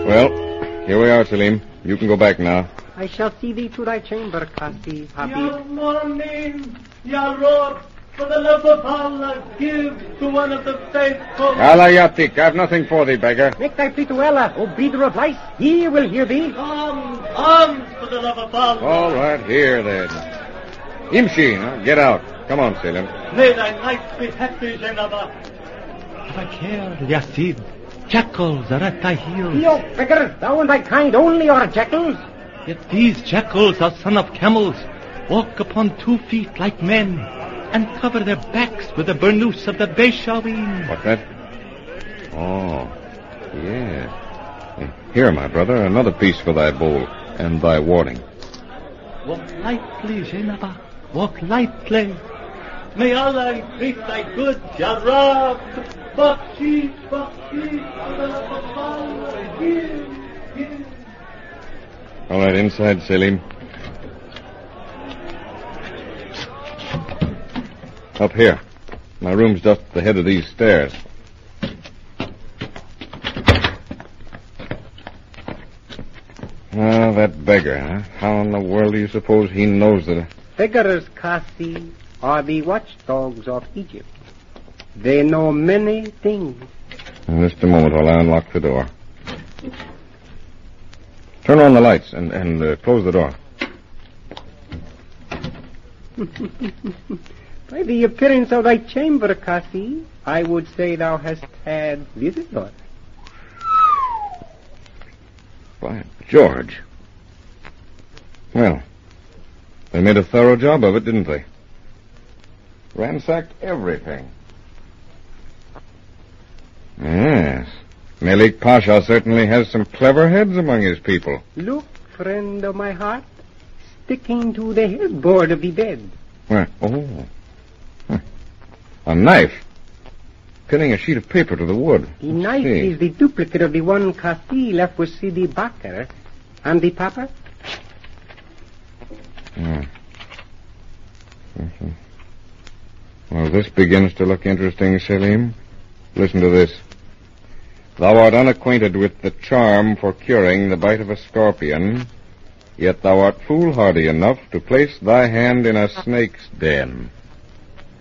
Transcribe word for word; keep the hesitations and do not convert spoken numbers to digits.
Well, here we are, Selim. You can go back now. I shall see thee to thy chamber, Kasi, Habib. Ya morning, Ya Lord, for the love of Allah, give to one of the faithful. Allah Yatik, I've nothing for thee, beggar. Make thy plea to Allah, O breather of life. He will hear thee. Arms, arms, for the love of Allah. All right, here then. Imshi, huh? Get out. Come on, Selim. May thy night be happy, Zainaba. Have a care, Yasid. Jackals are at thy heels. Yo, beggar, thou and thy kind only are jackals. Yet these jackals are son of camels, walk upon two feet like men, and cover their backs with the burnous of the Beshaween. What's that? Oh, yes. Here, my brother, another piece for thy bowl and thy warning. Walk lightly, Zainaba. Walk lightly. May Allah increase thy goods, Ya Rab. Bakshish, bakshish, for the love of Allah, give, give. All right, inside, Selim. Up here. My room's just at the head of these stairs. Ah, that beggar, huh? How in the world do you suppose he knows that... Beggars, Kasi, are the watchdogs of Egypt. They know many things. In just a moment while I unlock the door. Turn on the lights and, and uh, close the door. By the appearance of thy chamber, Kasi, I would say thou hast had visitors. By George. Well, they made a thorough job of it, didn't they? Ransacked everything. Yes. Melik Pasha certainly has some clever heads among his people. Look, friend of my heart, sticking to the headboard of the bed. Where? Oh. Huh. A knife. Pinning a sheet of paper to the wood. The Let's knife see. is the duplicate of the one Kasi left with Sidi Bakr. And the papa? Yeah. Mm-hmm. Well, this begins to look interesting, Selim. Listen to this. Thou art unacquainted with the charm for curing the bite of a scorpion, yet thou art foolhardy enough to place thy hand in a snake's den.